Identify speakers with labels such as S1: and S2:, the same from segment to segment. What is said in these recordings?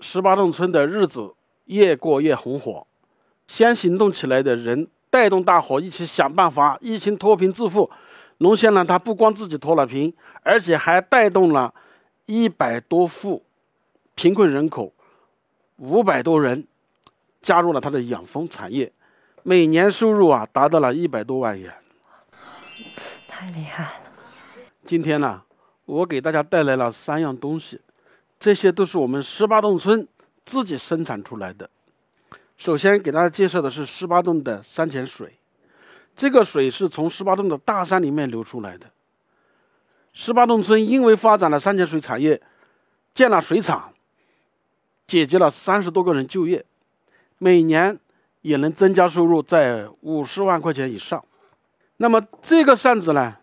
S1: 18洞村的日子越过越红火，先行动起来的人带动大伙一起想办法，一起脱贫致富。龙先呢，他不光自己脱了贫，而且还带动了100多户贫困人口，500多人加入了他的养蜂产业，每年收入达到了100多万元，
S2: 太厉害了。
S1: 今天呢，我给大家带来了3样东西，这些都是我们18洞村自己生产出来的。首先给大家介绍的是18洞的山泉水，这个水是从18洞的大山里面流出来的。18洞村因为发展了山泉水产业，建了水厂，解决了30多个人就业，每年也能增加收入在50万块钱以上。那么这个扇子呢，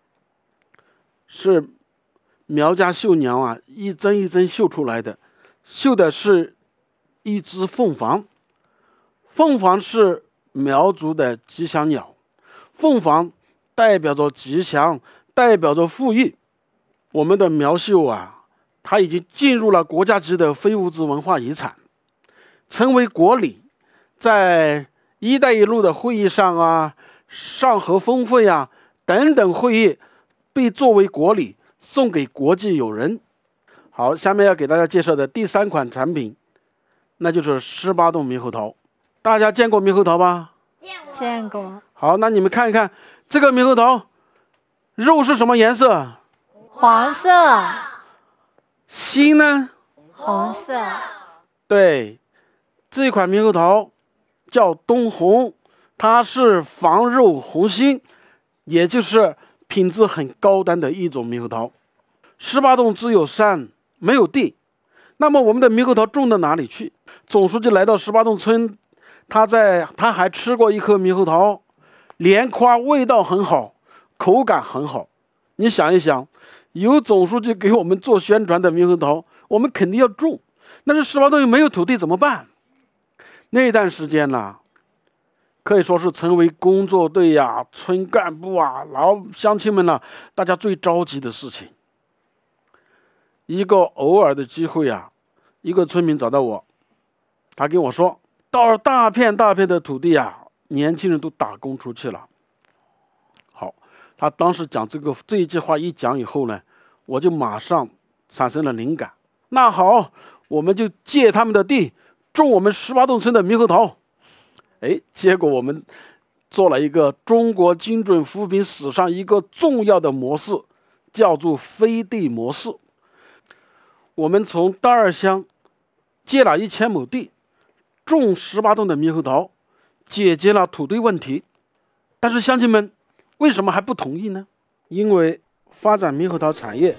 S1: 是苗家绣娘一针一针绣出来的，绣的是一只凤凰。凤凰是苗族的吉祥鸟，凤凰代表着吉祥，代表着富裕。我们的苗绣它已经进入了国家级的非物质文化遗产，成为国礼，在“一带一路”的会议上上合峰会等等会议被作为国礼送给国际友人。好，下面要给大家介绍的第3款产品，那就是18洞猕猴桃。大家见过猕猴桃吧？
S2: 见过。
S1: 好，那你们看一看这个猕猴桃，肉是什么颜色？
S2: 黄色。
S1: 心呢？
S2: 红色。
S1: 对，这款猕猴桃叫东红，它是防肉红心，也就是品质很高端的一种猕猴桃。18洞只有山没有地，那么我们的猕猴桃种到哪里去？总书记来到18洞村，他还吃过一颗猕猴桃，连夸味道很好，口感很好。你想一想，有总书记给我们做宣传的猕猴桃，我们肯定要种。但是18洞又没有土地怎么办？那段时间可以说是成为工作队村干部老乡亲们大家最着急的事情。一个偶尔的机会一个村民找到我，他跟我说，到了大片大片的土地年轻人都打工出去了。好，他当时讲这一句话一讲以后呢，我就马上产生了灵感。那好，我们就借他们的地种我们18洞村的猕猴桃。结果我们做了一个中国精准扶贫史上一个重要的模式，叫做飞地模式。我们从大二乡借了1000亩地，种18洞的猕猴桃，解决了土地问题。但是乡亲们为什么还不同意呢？因为发展猕猴桃产业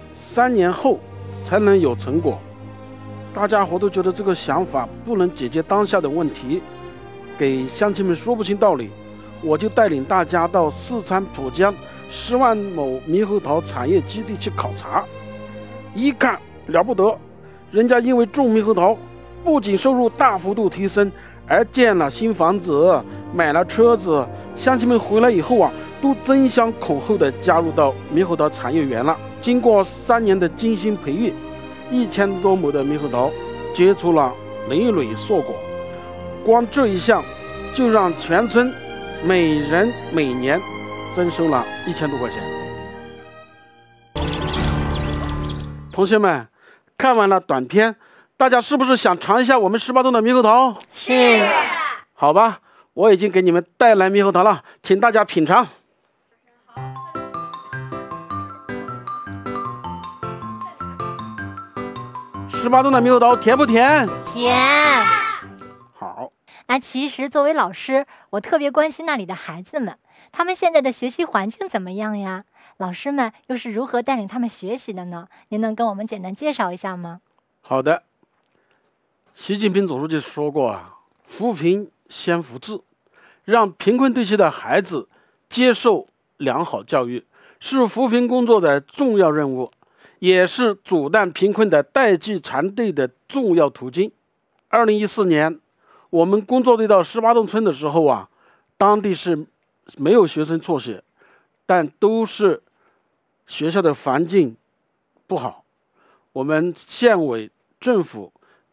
S1: 3年后才能有成果，大家伙都觉得这个想法不能解决当下的问题，给乡亲们说不清道理。我就带领大家到四川蒲江10万亩猕猴桃产业基地去考察，一看了不得，人家因为种猕猴桃不仅收入大幅度提升，而建了新房子，买了车子。乡亲们回来以后都争相恐后的加入到猕猴桃产业园了。经过3年的精心培育，1000多亩的猕猴桃结出了累累硕果。光这一项就让全村每人每年增收了1000多块钱。同学们看完了短片，大家是不是想尝一下我们18洞的猕猴桃？
S2: 是。
S1: 好吧，我已经给你们带来猕猴桃了，请大家品尝。18洞的猕猴桃甜不甜？
S2: 甜。
S1: 好。
S2: 那其实作为老师，我特别关心那里的孩子们，他们现在的学习环境怎么样呀？老师们又是如何带领他们学习的呢？您能跟我们简单介绍一下吗？
S1: 好的。习近平总书记说过扶贫先扶志，让贫困地区的孩子接受良好教育，是扶贫工作的重要任务，也是阻断贫困的代际传递的重要途径。2014年我们工作队到18洞村的时候当地是没有学生辍学，但都是学校的环境不好。我们县委政府